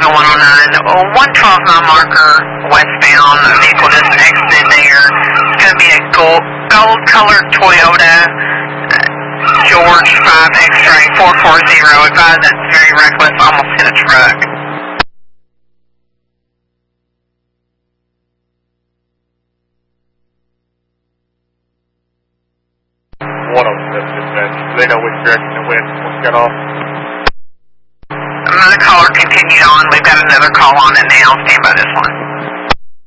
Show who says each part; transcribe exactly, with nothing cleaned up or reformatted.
Speaker 1: seven one oh nine, one twelve mile marker westbound, the vehicle just exited there. It's going to be a gold, gold colored Toyota George five X-ray four four zero. Advise that's very reckless, almost hit a truck.
Speaker 2: one oh seven dispatch. Do they know which direction it went once it got off?
Speaker 1: Another caller continued on. We've got another call on it now. Stand by this one.